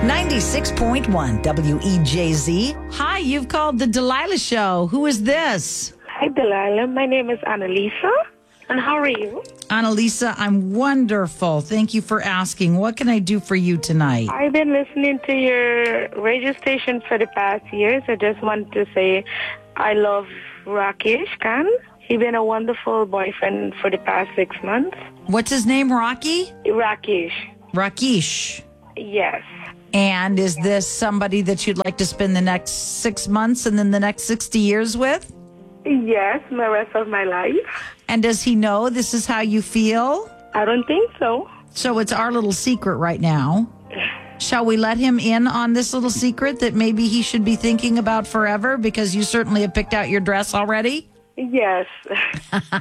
96.1 WEJZ. Hi, you've called the Delilah Show. Who is this? Hi, Delilah. My name is Annalisa. And how are you? Annalisa, I'm wonderful. Thank you for asking. What can I do for you tonight? I've been listening to your radio station for the past years. I just want to say I love Rakesh Khan. He's been a wonderful boyfriend for the past 6 months. What's his name, Rocky? Rakesh. Rakesh. Yes. And is this somebody that you'd like to spend the next 6 months and then the next 60 years with? Yes, the rest of my life. And does he know this is how you feel? I don't think so. So it's our little secret right now. Shall we let him in on this little secret that maybe he should be thinking about forever, because you certainly have picked out your dress already? Yes.